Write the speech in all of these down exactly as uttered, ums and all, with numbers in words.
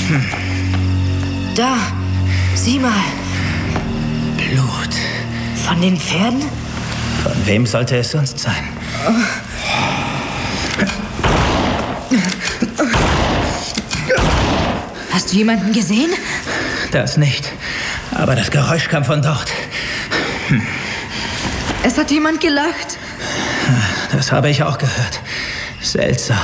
Hm. Da, sieh mal. Blut. Von den Pferden? Von wem sollte es sonst sein? Oh. Hast du jemanden gesehen? Das nicht. Aber das Geräusch kam von dort. Hm. Es hat jemand gelacht. Das habe ich auch gehört. Seltsam.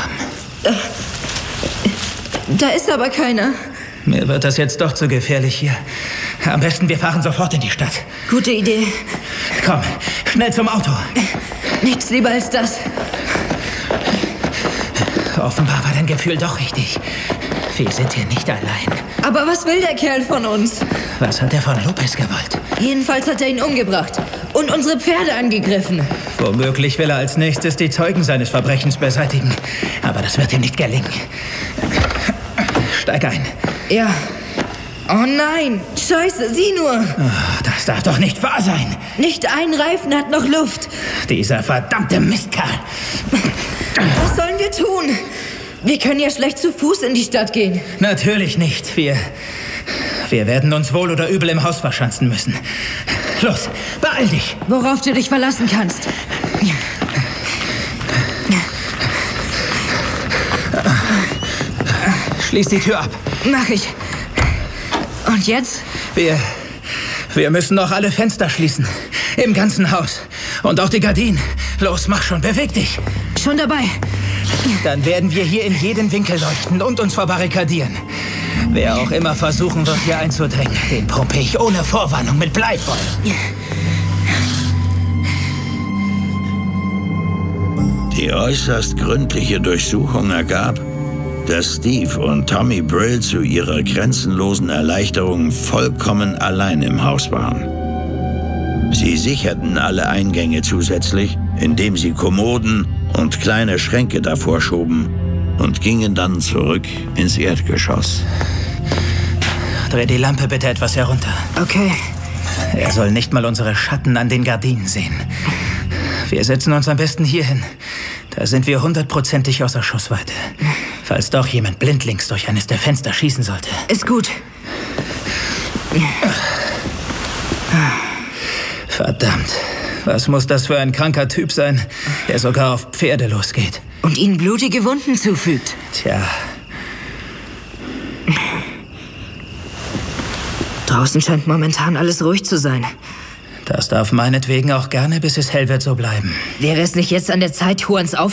Da ist aber keiner. Mir wird das jetzt doch zu gefährlich hier. Am besten, wir fahren sofort in die Stadt. Gute Idee. Komm, schnell zum Auto. Nichts lieber als das. Offenbar war dein Gefühl doch richtig. Wir sind hier nicht allein. Aber was will der Kerl von uns? Was hat er von Lopez gewollt? Jedenfalls hat er ihn umgebracht und unsere Pferde angegriffen. Womöglich will er als nächstes die Zeugen seines Verbrechens beseitigen. Aber das wird ihm nicht gelingen. Steig ein. Ja. Oh nein, Scheiße, sieh nur. Oh, das darf doch nicht wahr sein. Nicht ein Reifen hat noch Luft. Dieser verdammte Mistkerl. Was sollen wir tun? Wir können ja schlecht zu Fuß in die Stadt gehen. Natürlich nicht. Wir, wir werden uns wohl oder übel im Haus verschanzen müssen. Los, beeil dich. Worauf du dich verlassen kannst. Schließ die Tür ab. Mach ich. Und jetzt? Wir, wir müssen noch alle Fenster schließen. Im ganzen Haus. Und auch die Gardinen. Los, mach schon, beweg dich. Schon dabei. Dann werden wir hier in jeden Winkel leuchten und uns verbarrikadieren. Wer auch immer versuchen wird, hier einzudringen, den pumpe ich ohne Vorwarnung mit Bleifeuer. Die äußerst gründliche Durchsuchung ergab, dass Steve und Tommy Brill zu ihrer grenzenlosen Erleichterung vollkommen allein im Haus waren. Sie sicherten alle Eingänge zusätzlich, indem sie Kommoden und kleine Schränke davor schoben und gingen dann zurück ins Erdgeschoss. Dreh die Lampe bitte etwas herunter. Okay. Er soll nicht mal unsere Schatten an den Gardinen sehen. Wir setzen uns am besten hier hin. Da sind wir hundertprozentig außer Schussweite. Falls doch jemand blindlings durch eines der Fenster schießen sollte. Ist gut. Verdammt. Was muss das für ein kranker Typ sein, der sogar auf Pferde losgeht? Und ihnen blutige Wunden zufügt. Tja. Draußen scheint momentan alles ruhig zu sein. Das darf meinetwegen auch gerne, bis es hell wird, so bleiben. Wäre es nicht jetzt an der Zeit, Juans auf